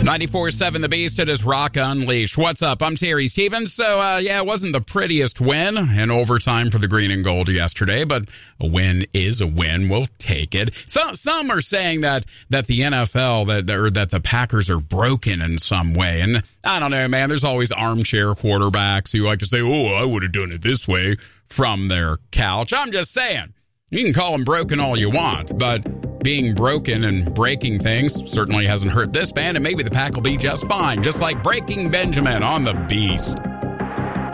94.7 The Beast, it is Rock Unleashed. What's up? I'm Terry Stevens. So, it wasn't the prettiest win in overtime for the Green and Gold yesterday, but a win is a win. We'll take it. Some are saying that the NFL, that the Packers are broken in some way. And I don't know, man. There's always armchair quarterbacks who like to say, oh, I would have done it this way from their couch. I'm just saying. You can call them broken all you want, but being broken and breaking things certainly hasn't hurt this band, and maybe the Pack will be just fine, just like Breaking Benjamin on The Beast.